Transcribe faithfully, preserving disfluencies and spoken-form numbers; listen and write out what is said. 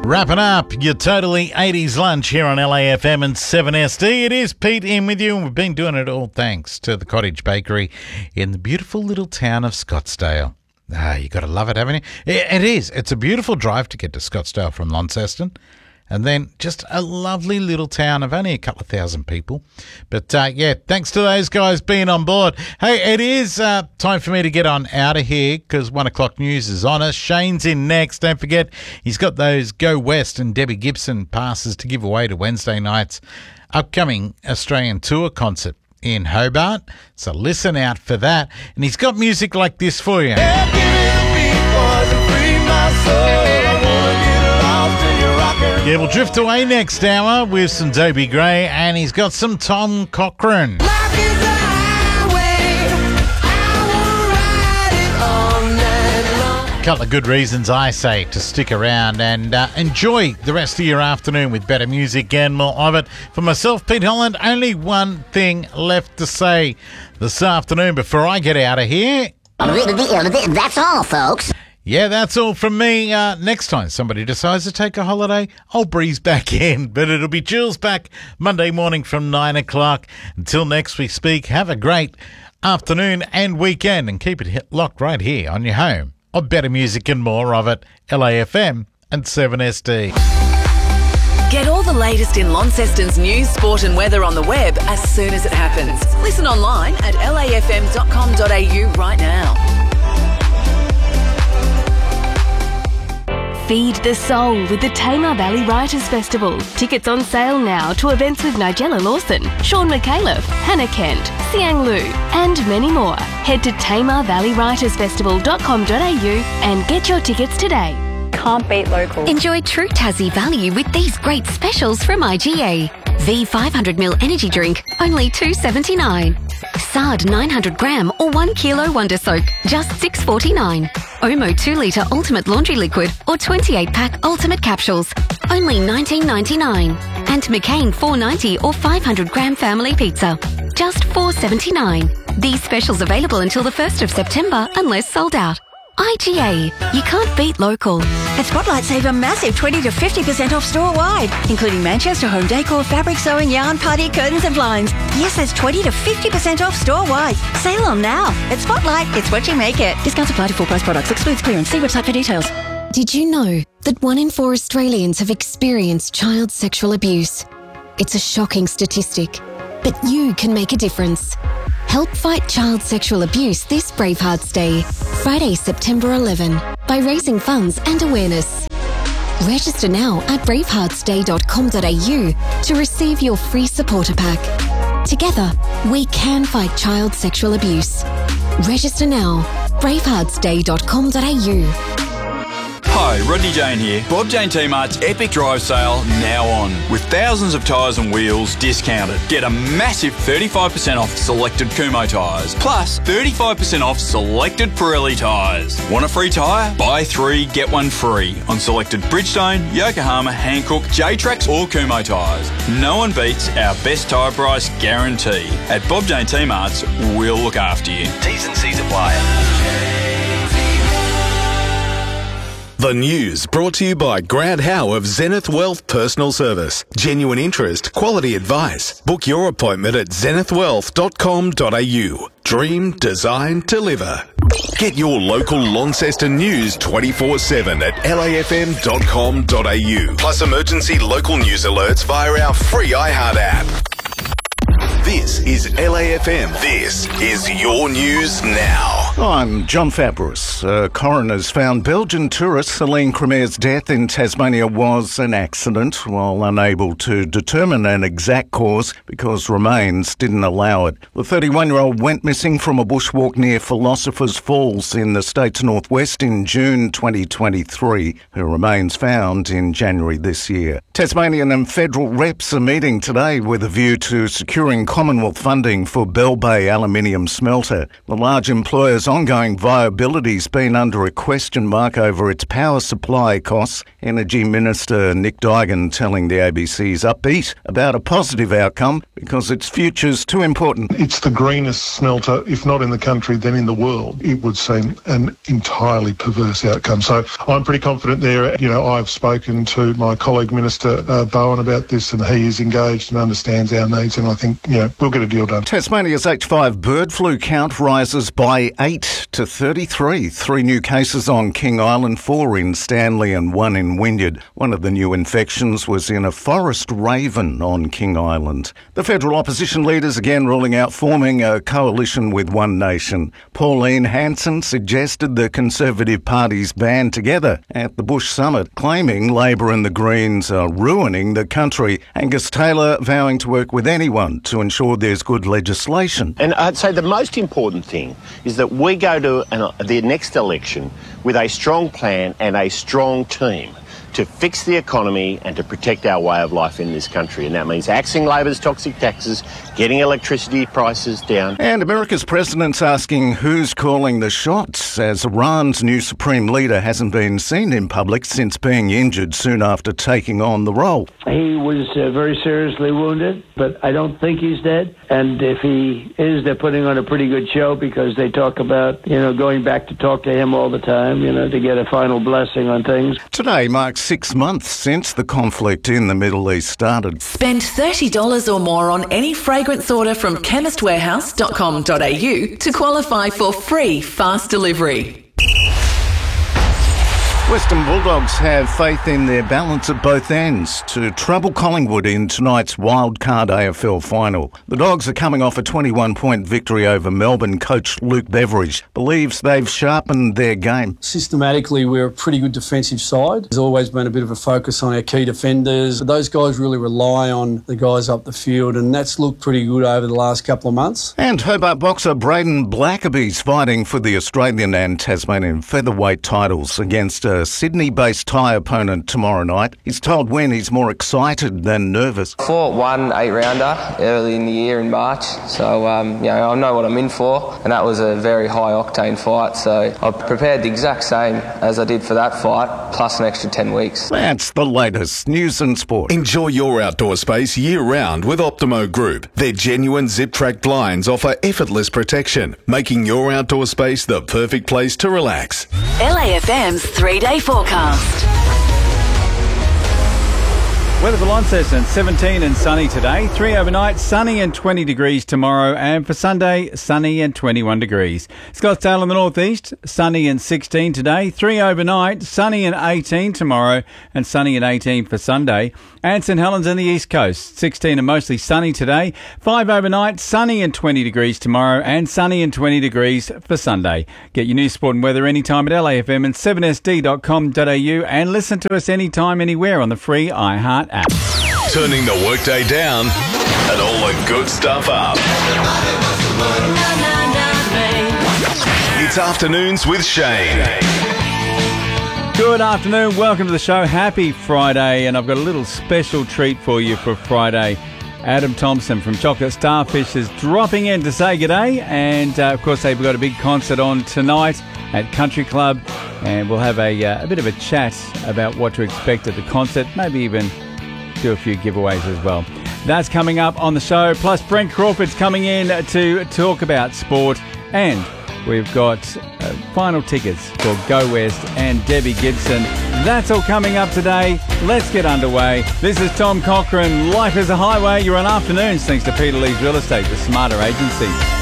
Wrapping up your totally eighties lunch here on L A F M and seven S D. It is Pete in with you, and we've been doing it all thanks to the Cottage Bakery in the beautiful little town of Scottsdale. Ah, you got to love it, haven't you? It, it is. It's a beautiful drive to get to Scottsdale from Launceston. And then just a lovely little town of only a couple of thousand people. But, uh, yeah, thanks to those guys being on board. Hey, it is uh, time for me to get on out of here because one o'clock news is on us. Shane's in next. Don't forget, he's got those Go West and Debbie Gibson passes to give away to Wednesday night's upcoming Australian tour concert in Hobart. So listen out for that. And he's got music like this for you. Yeah, we'll drift away next hour with some Dobie Gray, and he's got some Tom Cochrane. Life is a highway, I will ride it all night long. Couple of good reasons, I say, to stick around and uh, enjoy the rest of your afternoon with better music and more of it. For myself, Pete Holland, only one thing left to say this afternoon before I get out of here. That's all, folks. Yeah, that's all from me. Uh, next time somebody decides to take a holiday, I'll breeze back in. But it'll be Jules back Monday morning from nine o'clock. Until next we speak, have a great afternoon and weekend. And keep it locked right here on your home of better music and more of it. L A F M and seven S D. Get all the latest in Launceston's news, sport and weather on the web as soon as it happens. Listen online at L A F M dot com dot A U right now. Feed the soul with the Tamar Valley Writers Festival. Tickets on sale now to events with Nigella Lawson, Sean McAuliffe, Hannah Kent, Siang Lu, and many more. Head to tamar valley writers festival dot com dot A U and get your tickets today. Can't beat local. Enjoy true Tassie value with these great specials from I G A. V five hundred milliliter energy drink, only two dollars seventy-nine. S A D nine hundred gram or one kilo Wonder Soak, just six dollars forty-nine. Omo two litre Ultimate Laundry Liquid or twenty-eight pack Ultimate Capsules, only nineteen ninety-nine. And McCain four ninety or five hundred gram Family Pizza, just four seventy-nine. These specials available until the first of September unless sold out. I G A, you can't beat local. At Spotlight, save a massive twenty to fifty percent off store-wide, including Manchester home decor, fabric sewing, yarn, party, curtains and blinds. Yes, that's twenty to fifty percent off store-wide. Sale on now. At Spotlight, it's what you make it. Discounts apply to full-price products. Excludes clearance. See website for details. Did you know that one in four Australians have experienced child sexual abuse? It's a shocking statistic, but you can make a difference. Help fight child sexual abuse this Bravehearts Day, Friday, September eleventh, by raising funds and awareness. Register now at bravehearts day dot com dot A U to receive your free supporter pack. Together, we can fight child sexual abuse. Register now, bravehearts day dot com dot A U. Hi, Rodney Jane here. Bob Jane T-Mart's Epic Drive Sale now on, with thousands of tyres and wheels discounted. Get a massive thirty-five percent off selected Kumho tyres, plus thirty-five percent off selected Pirelli tyres. Want a free tyre? Buy three, get one free on selected Bridgestone, Yokohama, Hankook, J-Trax or Kumho tyres. No one beats our best tyre price guarantee. At Bob Jane T-Mart's, we'll look after you. T's and C's apply. The news brought to you by Grant Howe of Zenith Wealth Personal Service. Genuine interest, quality advice. Book your appointment at zenith wealth dot com dot A U. Dream, design, deliver. Get your local Launceston news twenty-four seven at L A F M dot com dot A U. Plus emergency local news alerts via our free iHeart app. This is L A F M. This is your news now. I'm John Fabris. Uh, coroners found Belgian tourist Celine Cremer's death in Tasmania was an accident, while unable to determine an exact cause because remains didn't allow it. The thirty-one-year-old went missing from a bushwalk near Philosopher's Falls in the state's northwest in June twenty twenty-three. Her remains found in January this year. Tasmanian and federal reps are meeting today with a view to securing Commonwealth funding for Bell Bay Aluminium Smelter. The large employers Tasmania's ongoing viability's been under a question mark over its power supply costs. Energy Minister Nick Duigan telling the A B C's upbeat about a positive outcome because its future's too important. It's the greenest smelter, if not in the country, then in the world. It would seem an entirely perverse outcome. So I'm pretty confident there. You know, I've spoken to my colleague Minister uh, Bowen about this, and he is engaged and understands our needs, and I think, you know, we'll get a deal done. Tasmania's H five bird flu count rises by eight to thirty-three. Three new cases on King Island, four in Stanley and one in Wynyard. One of the new infections was in a forest raven on King Island. The federal opposition leaders again ruling out forming a coalition with One Nation. Pauline Hanson suggested the Conservative parties band together at the Bush Summit, claiming Labor and the Greens are ruining the country. Angus Taylor vowing to work with anyone to ensure there's good legislation. And I'd say the most important thing is that we go to an, the next election with a strong plan and a strong team to fix the economy and to protect our way of life in this country. And that means axing Labor's toxic taxes, getting electricity prices down. And America's president's asking who's calling the shots, as Iran's new supreme leader hasn't been seen in public since being injured soon after taking on the role. He was uh, very seriously wounded, but I don't think he's dead. And if he is, they're putting on a pretty good show because they talk about, you know, going back to talk to him all the time, you know, to get a final blessing on things. Today marks six months since the conflict in the Middle East started. Spend thirty dollars or more on any fragrance order from chemist warehouse dot com dot a u to qualify for free fast delivery. Western Bulldogs have faith in their balance at both ends to trouble Collingwood in tonight's wildcard A F L final. The Dogs are coming off a twenty-one point victory over Melbourne. Coach Luke Beveridge believes they've sharpened their game. Systematically, we're a pretty good defensive side. There's always been a bit of a focus on our key defenders. Those guys really rely on the guys up the field, and that's looked pretty good over the last couple of months. And Hobart boxer Braden Blackaby's fighting for the Australian and Tasmanian featherweight titles against a Sydney-based Thai opponent tomorrow night. He's told when he's more excited than nervous. Fought one eight-rounder early in the year in March, so um, you know, I know what I'm in for, and that was a very high-octane fight, so I've prepared the exact same as I did for that fight, plus an extra ten weeks. That's the latest news and sport. Enjoy your outdoor space year-round with Optimo Group. Their genuine zip-track blinds offer effortless protection, making your outdoor space the perfect place to relax. L A F M's three-day forecast. Weather for Launceston, seventeen and sunny today. Three overnight, sunny and twenty degrees tomorrow. And for Sunday, sunny and twenty-one degrees. Scottsdale in the northeast, sunny and sixteen today. Three overnight, sunny and eighteen tomorrow. And sunny and eighteen for Sunday. And St Helens in the east coast, sixteen and mostly sunny today. Five overnight, sunny and twenty degrees tomorrow. And sunny and twenty degrees for Sunday. Get your news, sport and weather anytime at L A F M and seven S D dot com dot a u. And listen to us anytime, anywhere on the free iHeart app. Turning the workday down and all the good stuff up. It's Afternoons with Shane. Good afternoon, welcome to the show. Happy Friday, and I've got a little special treat for you for Friday. Adam Thompson from Chocolate Starfish is dropping in to say g'day, and uh, of course they've got a big concert on tonight at Country Club, and we'll have a, uh, a bit of a chat about what to expect at the concert, maybe even do a few giveaways as well. That's coming up on the show. Plus, Brent Crawford's coming in to talk about sport. And we've got uh, final tickets for Go West and Debbie Gibson. That's all coming up today. Let's get underway. This is Tom Cochrane. Life is a highway. You're on Afternoons thanks to Peter Lee's Real Estate, the smarter agency.